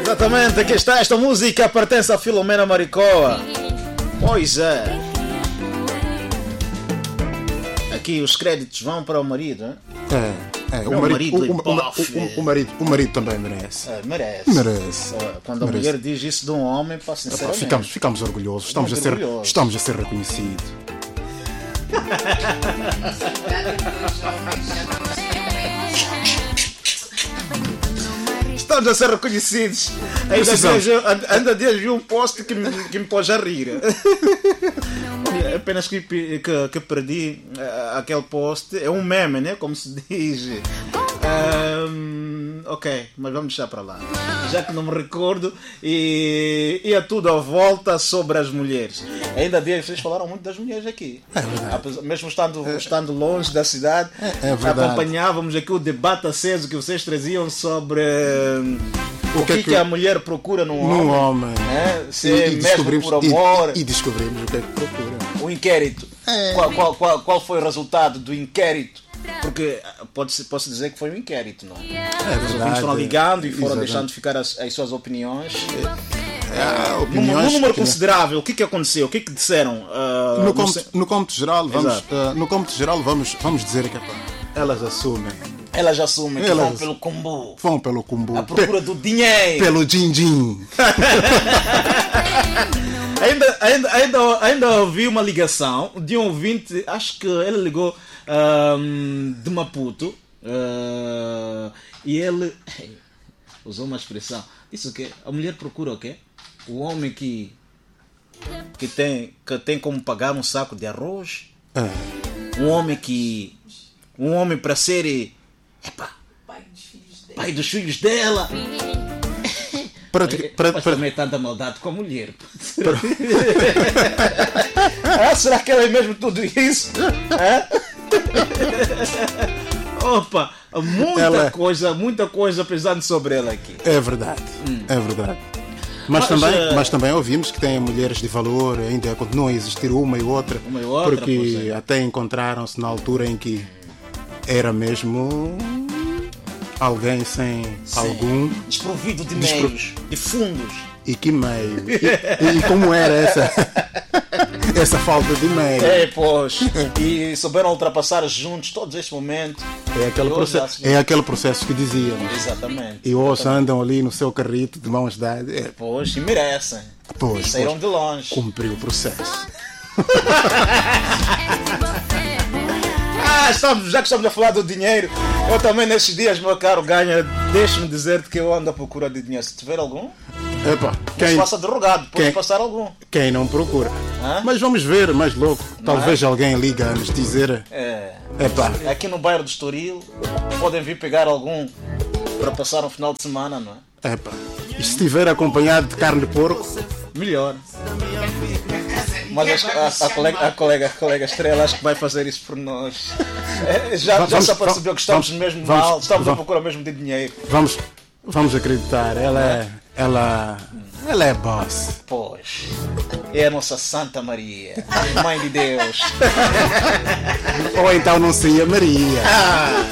Exatamente, aqui está esta música, pertence a Filomena Maricoa. Pois é. Aqui os créditos vão para o marido, hein? O marido também merece. Merece. Quando a mulher diz isso de um homem, pá, sinceramente. Ficamos orgulhosos. Estamos a ser reconhecidos. Estamos a ser reconhecidos. Ainda vi um post que me pôs a rir. Apenas que perdi aquele post. É um meme, né? Como se diz. Ok, mas vamos deixar para lá. Já que não me recordo. E é tudo à volta sobre as mulheres. Ainda vocês falaram muito das mulheres aqui. É verdade. Mesmo estando longe da cidade, acompanhávamos aqui o debate aceso que vocês traziam sobre o que a mulher procura num homem. Se é mesmo por amor. E descobrimos o que é que procura. O inquérito. Qual foi o resultado do inquérito? Porque posso dizer que foi um inquérito, não é? Os ouvintes foram ligando e foram deixando ficar as suas opiniões. Num número considerável, o que aconteceu? O que disseram? No cômputo geral, vamos dizer que elas assumem. Elas assumem que vão pelo combo. Vão pelo combo. À procura do dinheiro. Pelo din-din. Ainda ouvi uma ligação de um ouvinte, acho que ele ligou de Maputo, e ele usou uma expressão. Disse o quê? A mulher procura o quê? O homem que tem como pagar um saco de arroz. Um homem para ser pai dos filhos dela. Mas também tanta maldade com a mulher. Será que ela é mesmo tudo isso? Opa, muita coisa pesando sobre ela aqui. É verdade. Mas também ouvimos que tem mulheres de valor, ainda continuam a existir uma e outra porque até encontraram-se na altura em que era mesmo alguém sem algum, desprovido de meios, de fundos. E que meio? E como era essa falta de meio? E souberam ultrapassar juntos todos estes momentos. É aquele processo que dizíamos. Exatamente. E hoje andam ali no seu carrito de mãos dadas. E merecem. Saíram de longe. Cumpriu o processo. Já que estamos a falar do dinheiro, eu também nesses dias, meu caro Ganha, deixe-me dizer-te que eu ando à procura de dinheiro. Se tiver algum, não se faça derrogado, pode passar algum. Quem não procura. Mas vamos ver, mais louco. Talvez alguém liga a nos dizer. Aqui no bairro do Estoril, podem vir pegar algum para passar um final de semana, não é? E se estiver acompanhado de carne de porco, melhor. Mas a colega Estrela acho que vai fazer isso por nós. Já se apercebeu que estamos mesmo mal, estamos à procura mesmo de dinheiro. Vamos acreditar, ela é boss. Pois, é a nossa Santa Maria, Mãe de Deus. Ou então não seria Maria.